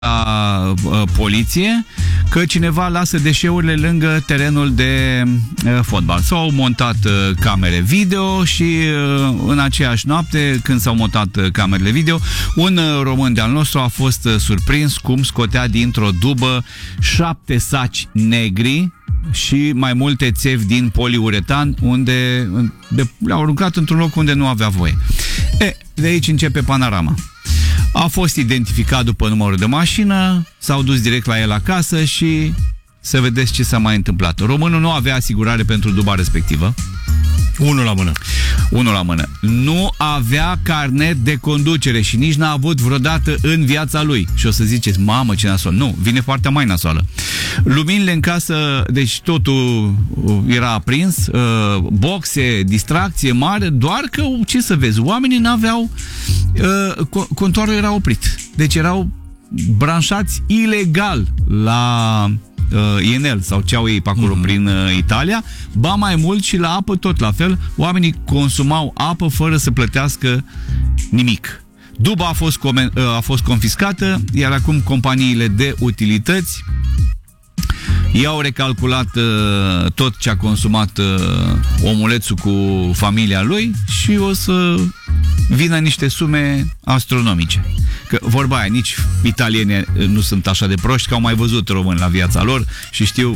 la poliție că cineva lasă deșeurile lângă terenul de fotbal. S-au montat camere video și în aceeași noapte, când s-au montat camerele video, un român de-al nostru a fost surprins cum scotea dintr-o dubă 7 saci negri și mai multe țevi din poliuretan unde le-au aruncat într-un loc unde nu avea voie. De aici începe panorama. A fost identificat după numărul de mașină, s-au dus direct la el acasă și să vedeți ce s-a mai întâmplat. Românul nu avea asigurare pentru duba respectivă. Unul la mână. Nu avea carnet de conducere și nici n-a avut vreodată în viața lui. Și o să ziceți, mamă, ce nasol. Nu, vine partea mai nasoală. Luminile în casă, deci totul era aprins, boxe, distracție mare, doar că, ce să vezi, oamenii n-aveau, contoarul era oprit. Deci erau branșați ilegal la Enel sau ce au ei pe acolo prin Italia, ba mai mult și la apă tot la fel, oamenii consumau apă fără să plătească nimic. Duba a fost confiscată, iar acum companiile de utilități i-au recalculat tot ce a consumat omulețul cu familia lui și o să vină niște sume astronomice. Că vorba aia, nici italienii nu sunt așa de proști, că au mai văzut români la viața lor și știu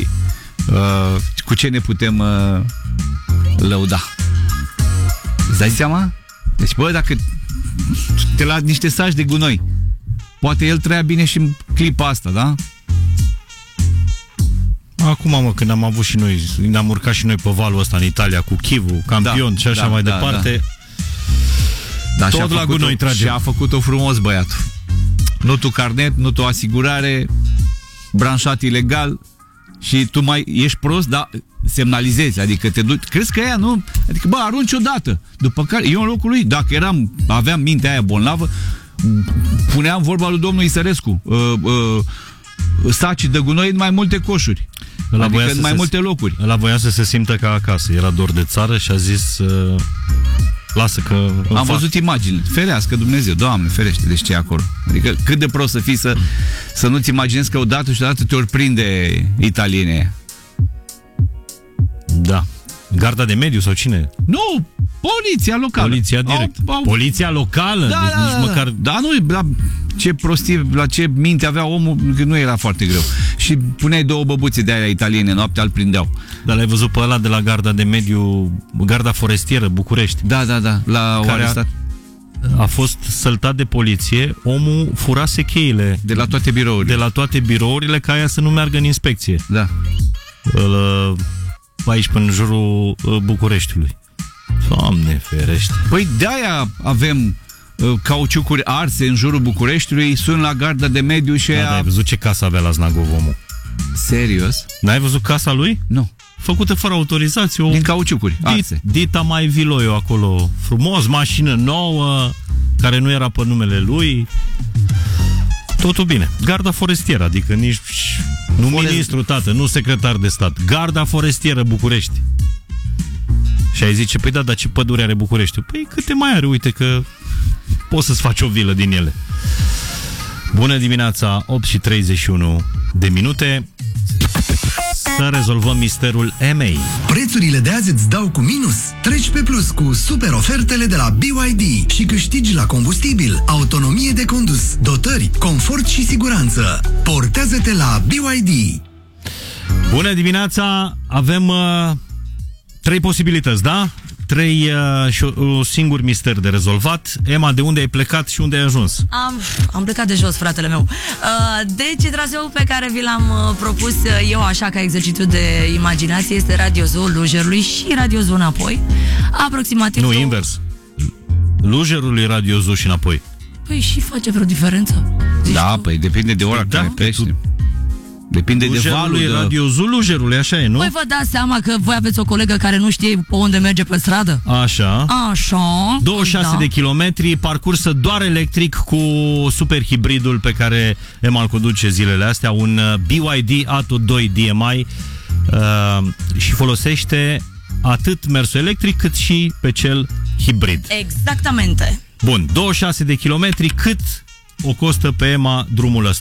cu ce ne putem lăuda. Îți dai seama? Deci, bă, dacă te la niște saci de gunoi, poate el trăia bine și în clipa asta, da? Acum, mă, când am avut și noi, ne-am urcat și noi pe valul ăsta în Italia cu Chivu, campion și așa mai departe. Da, tot la gunoi trage. Și a făcut-o frumos băiatul. Nu tu carnet, nu tu asigurare, branșat ilegal și tu mai ești prost, dar semnalizezi, adică te duci, crezi că ea nu, adică bă, arunci odată, după care eu în locul lui, dacă aveam mintea aia bolnavă, puneam vorba lui domnul Isărescu, saci de gunoi în mai multe coșuri, adică în mai multe locuri. Ăla voia să se simtă ca acasă, era dor de țară și a zis lasă că am văzut imagini, ferească Dumnezeu, Doamne ferește, deci ce e acolo, adică cât de prost să fii să nu-ți imaginezi că odată și odată te-or prinde italienii. Da. Garda de mediu sau cine? Nu, poliția locală. Poliția direct. Poliția locală? Da, deci nici măcar... Da, nu, la ce prostie, la ce minte avea omul, că nu era foarte greu. Și puneai 2 băbuțe de aia italiene, noaptea îl prindeau. Dar l-ai văzut pe ăla de la garda de mediu, garda forestieră, București. Da, la care a fost săltat de poliție, omul furase cheile. De la toate birourile. De la toate birourile, ca aia să nu meargă în inspecție. Da. Aici până în jurul Bucureștiului. Doamne ferește. Păi de-aia avem cauciucuri arse în jurul Bucureștiului, sun la garda de mediu și da, ai văzut ce casă avea la Znagov omul? Serios? N-ai văzut casa lui? Nu. Făcută fără autorizație. Din cauciucuri arse. Dita mai Viloiu acolo. Frumos, mașină nouă, care nu era pe numele lui. Totul bine. Garda forestieră, adică nici... Nu ministru, tată, nu secretar de stat. Garda forestieră București. Și ai zice, păi da, dar ce pădure are București? Păi câte mai are, uite că poți să-ți faci o vilă din ele. Bună dimineața, 8:31 de minute. Să rezolvăm misterul EMEI. Prețurile de azi îți dau cu minus. Treci pe plus cu super ofertele de la BYD și câștigi la combustibil, autonomie de condus, dotări, confort și siguranță. Portează-te la BYD. Bună dimineața, avem 3 posibilități, da? 3 și un singur mister de rezolvat. Emma, de unde ai plecat și unde ai ajuns? Am plecat de jos, fratele meu. Deci, traseul pe care vi l-am propus eu, așa ca exercițiu de imaginație, este Radiozoul Lujerului și Radiozoul înapoi. Aproximativ... Nu, invers. Lujerului Radiozoul și înapoi. Păi și face vreo diferență? Zici da, păi depinde de ora care pleci. Depinde de valul de... Radiozul Lujerului, așa e, nu? Păi vă dați seama că voi aveți o colegă care nu știe pe unde merge pe stradă? Așa. 26 de kilometri, parcursă doar electric cu super hibridul pe care Emma îl conduce zilele astea, un BYD Atto 2 DMI și folosește atât mersul electric cât și pe cel hibrid. Exactamente. Bun, 26 de kilometri, cât o costă pe Emma drumul ăsta.